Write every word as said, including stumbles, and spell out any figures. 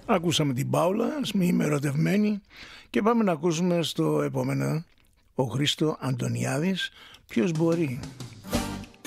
Ακούσαμε την Πάολα, μη είμαι ερωτευμένη, και πάμε να ακούσουμε στο επόμενο ο Χρήστο Αντωνιάδης, ποιος μπορεί.